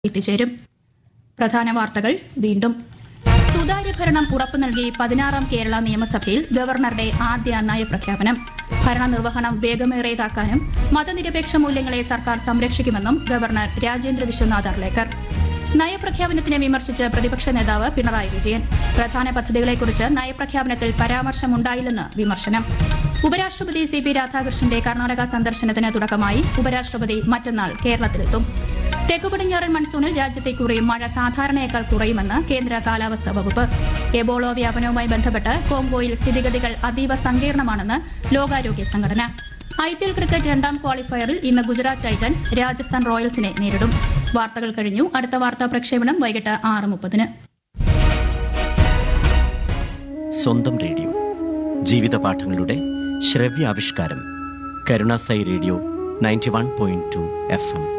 എത്തിച്ചേരും. പ്രധാന വാർത്തകൾ വീണ്ടും. സുതാര്യ ഭരണം ഉറപ്പു നൽകി 16ാം കേരള നിയമസഭയിൽ ഗവർണറുടെ ആദ്യ നയപ്രഖ്യാപനം. ഭരണനിർവഹണം വേഗമേറിയതാക്കാനും മതനിരപേക്ഷ മൂല്യങ്ങളെ സർക്കാർ സംരക്ഷിക്കുമെന്നും ഗവർണർ രാജേന്ദ്ര വിശ്വനാഥ് അർലേക്കർ. നയപ്രഖ്യാപനത്തിനെ വിമർശിച്ച് പ്രതിപക്ഷ നേതാവ് പിണറായി വിജയൻ. പ്രധാന പദ്ധതികളെക്കുറിച്ച് നയപ്രഖ്യാപനത്തിൽ പരാമർശമുണ്ടായില്ലെന്ന് വിമർശനം. ഉപരാഷ്ട്രപതി CP രാധാകൃഷ്ണന്റെ കർണാടക സന്ദർശനത്തിന് തുടക്കമായി. ഉപരാഷ്ട്രപതി മറ്റന്നാൾ കേരളത്തിലെത്തും. തെക്കുപടിഞ്ഞാറൻ മൺസൂണിൽ രാജ്യത്തെ ഇക്കുറി മഴ സാധാരണയേക്കാൾ കുറയുമെന്ന് കേന്ദ്ര കാലാവസ്ഥാ വകുപ്പ്. എബോള വ്യാപനവുമായി ബന്ധപ്പെട്ട് കോങ്കോയിൽ സ്ഥിതിഗതികൾ അതീവ സങ്കീർണമാണെന്ന് ലോകാരോഗ്യ സംഘടന. IPL ക്രിക്കറ്റ് രണ്ടാം ക്വാളിഫയറിൽ ഇന്ന് ഗുജറാത്ത് ടൈറ്റൻസ് രാജസ്ഥാൻ റോയൽസിനെ നേരിടും. വാർത്തകൾ കഴിഞ്ഞു. അടുത്ത വാർത്താ പ്രക്ഷേപണം വൈകിട്ട് 6:30. സ്വന്തം റേഡിയോ ജീവിതപാഠങ്ങളുടെ ശ്രവ്യാവിഷ്കാരം. Karunasai radio 91.2 FM.